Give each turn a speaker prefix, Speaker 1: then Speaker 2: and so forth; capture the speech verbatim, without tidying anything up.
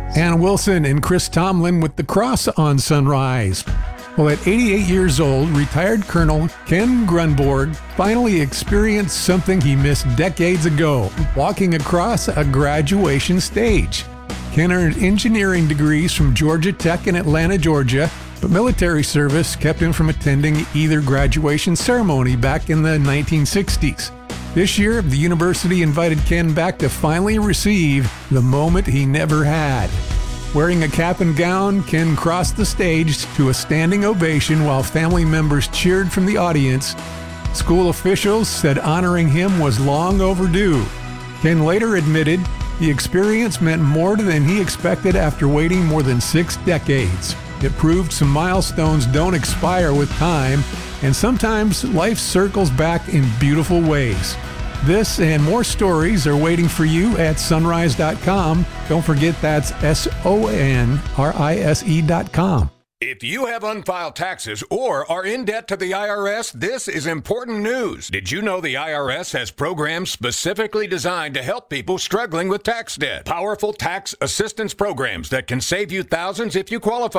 Speaker 1: Anna Wilson and Chris Tomlin with The Cross on Sunrise. Well, at eighty-eight years old, retired Colonel Ken Grunborg finally experienced something he missed decades ago, walking across a graduation stage. Ken earned engineering degrees from Georgia Tech in Atlanta, Georgia, but military service kept him from attending either graduation ceremony back in the nineteen sixties. This year, the university invited Ken back to finally receive the moment he never had. Wearing a cap and gown, Ken crossed the stage to a standing ovation while family members cheered from the audience. School officials said honoring him was long overdue. Ken later admitted the experience meant more than he expected after waiting more than six decades. It proved some milestones don't expire with time, and sometimes life circles back in beautiful ways. This and more stories are waiting for you at sunrise dot com. Don't forget that's S O N R I S E dot com.
Speaker 2: If you have unfiled taxes or are in debt to the I R S, this is important news. Did you know the I R S has programs specifically designed to help people struggling with tax debt? Powerful tax assistance programs that can save you thousands if you qualify.